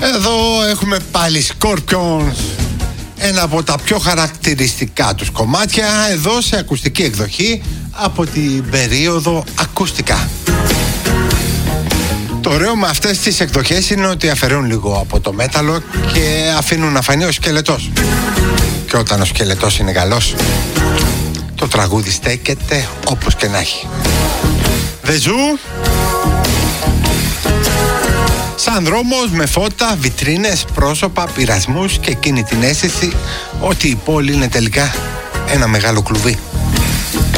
Εδώ έχουμε πάλι Scorpions, ένα από τα πιο χαρακτηριστικά τους κομμάτια, εδώ σε ακουστική εκδοχή από την περίοδο ακουστικά. Το ωραίο με αυτές τις εκδοχές είναι ότι αφαιρούν λίγο από το μέταλλο και αφήνουν να φανεί ο σκελετός. Και όταν ο σκελετός είναι καλός, το τραγούδι στέκεται όπως και να έχει. Δεζού, σαν δρόμος με φώτα, βιτρίνες, πρόσωπα, πειρασμούς και εκείνη την αίσθηση ότι η πόλη είναι τελικά ένα μεγάλο κλουβί.